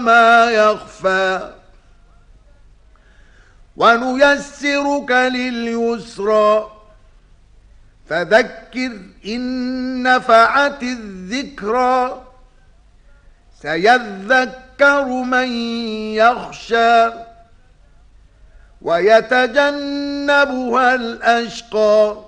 وما يخفى ونيسرك لليسرى فذكر إن نفعت الذكرى سيذكر من يخشى ويتجنبها الأشقى